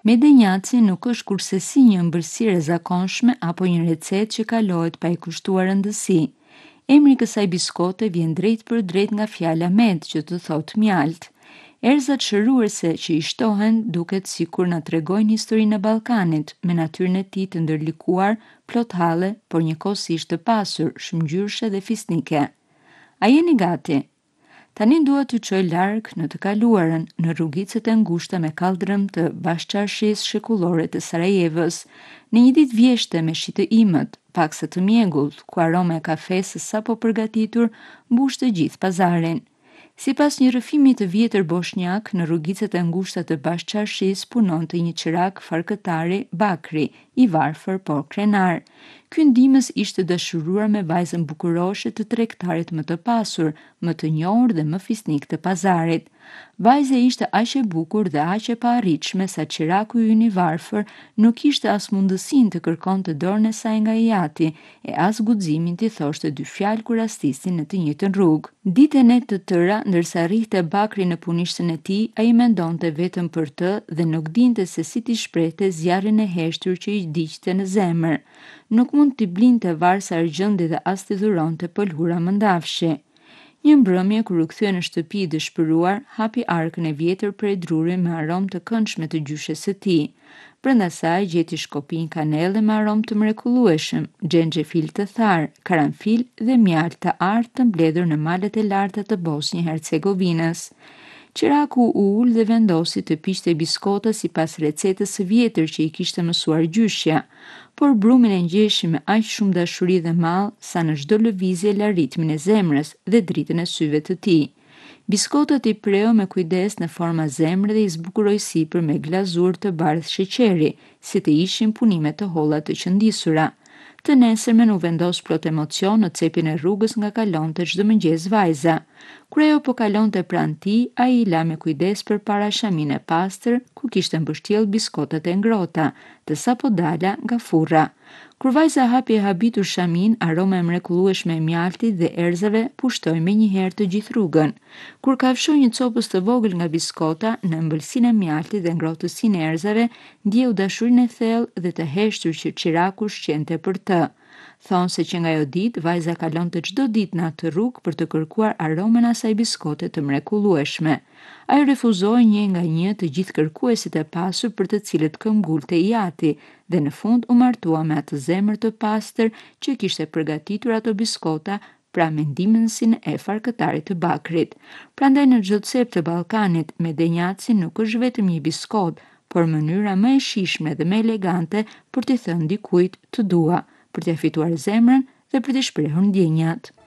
Medenjaci nuk është kurrësi një ëmbëlsirë e zakonshme apo një recetë që kalohet pa i kushtuar rëndësi. Emri i kësaj biskote vjen drejt për drejt nga fjala med, që të thotë mjalt. Erëzat shëruese që i shtohen duket sikur na tregojnë historinë e Ballkanit, me natyrën e tij të ndërlikuar, plot halle, por njëkohësisht të pasur, shumëngjyrëshe dhe fisnike. A jeni gati? Tani dua t'ju çoj larg në të kaluarën, në rrugicët e ngushta me kaldrëm të bashkëqarshisë shekullore të Sarajevës, në një ditë vjeshte me shi të imët, paksa të mjegullt, ku aroma e kafesë sapo përgatitur mbush të gjithë pazarin. Sipas një rrëfimi të vjetër bosnjak, në rrugicët e ngushta të bashkëqarshisë punonte një qirak farkëtari Bakri, i varfër por krenar. Ky ndihmës ishte dashuruar me vajzën bukuroshe të tregtarit më të pasur, më të njohur dhe më fisnik të pazarit. Vajza ishte aq e bukur dhe aq e paarritshme sa qiraku i ynë i varfër nuk kishte as mundësinë të kërkonte dorën e saj nga Ijati e as guximin t'i thoshte dy fjalë kur rastisnin në të njëjtën rrugë. Ditën e të tëra, ndërsa rrihte Bakri në punishtën e tij, ai mendonte vetëm për të dhe nuk dinte se si t'i shprehte zjarrin e heshtur që i diqte në zemër. Nuk mund t'i blinte varsa argjendi dhe as t'i dhuronte pëlhura mëndafshi. Një mbrëmje, kur u kthye në shtëpi i dëshpëruar, hapi arkën e vjetër prej druri me aromë të këndshme të gjyshes së tij. Brenda saj gjeti shkopinj kanelle me aromë të mrekullueshëm, xhenxhefil të tharë, karanfil dhe mjaltë të artë të mbledhur në malet e larta të Bosnjë-Hercegovinës. Qiraku u ul dhe vendosi të piqte biskota sipas recetës së vjetër që i kishte mësuar gjyshja, por brumin e ngjeshim me aq shumë dashuri dhe mall sa në çdo lëvizje la ritmin e zemrës dhe dritën e syve të tij. Biskotat i preu me kujdes në forma zemre dhe i zbukuroi sipër me glazurë të bardhë sheqeri, si të ishin punime të holla të qëndisura. Të nesërmen u vendos plot emocion në cepin e rrugës nga kalonte çdo mëngjes vajza. Kur ajo po kalonte pranë tij, ai I la me kujdes përpara shamin e pastër, ku kishte mbështjell biskotat e ngrohta, të sapo dala nga furra. Kur vajza hapi e habitur shamin, aroma e mrekullueshme e mjaltit dhe erëzave pushtoi menjëherë të gjithë rrugën. Kur kafshoi një copës të vogël nga biskota, në ëmbëlsinë e mjaltit dhe ngrohtësinë e erëzave, ndjeu dashurinë e thellë dhe të heshtur që qiraku shqente për të. Thonë se që nga ajo ditë, vajza kalonte çdo ditë në atë rrugë për të kërkuar aromen e asaj biskote të mrekullueshme. Ai refuzoi një nga një të gjithë kërkuesit e pasur për të cilët këmbgulte Ijati dhe në fund u martua me atë zemër të pastër që kishte përgatitur ato biskota, pra me ndihmësin e farkëtarit të Bakrit. Prandaj në çdo cep të Ballkanit, medenjaci nuk është vetëm një biskot, por mënyra më e shijshme dhe më elegante për t'i thënë dikujt të dua, për t'i fituar zemrën dhe për t'i shprehur ndjenjat.